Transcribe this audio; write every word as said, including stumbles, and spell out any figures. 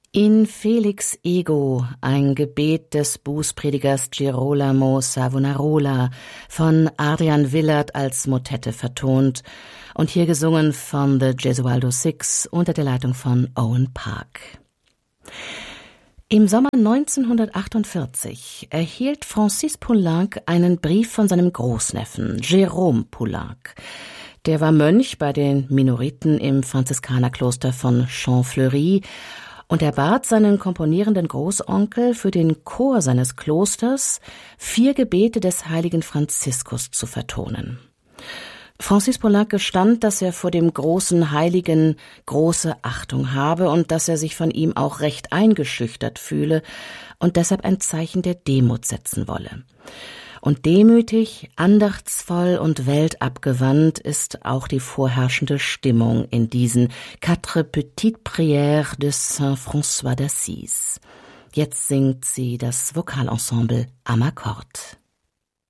In Felix Ego, ein Gebet des Bußpredigers Girolamo Savonarola, von Adrian Willert als Motette vertont und hier gesungen von The Gesualdo Six unter der Leitung von Owen Park. Im Sommer neunzehnhundertachtundvierzig erhielt Francis Poulenc einen Brief von seinem Großneffen Jérôme Poulenc. Der war Mönch bei den Minoriten im Franziskanerkloster von Champfleury und er bat seinen komponierenden Großonkel, für den Chor seines Klosters vier Gebete des heiligen Franziskus zu vertonen. Francis Poulenc gestand, dass er vor dem großen Heiligen große Achtung habe und dass er sich von ihm auch recht eingeschüchtert fühle und deshalb ein Zeichen der Demut setzen wolle. Und demütig, andachtsvoll und weltabgewandt ist auch die vorherrschende Stimmung in diesen Quatre Petites Prières de Saint François d'Assise. Jetzt singt sie das Vokalensemble Amakord.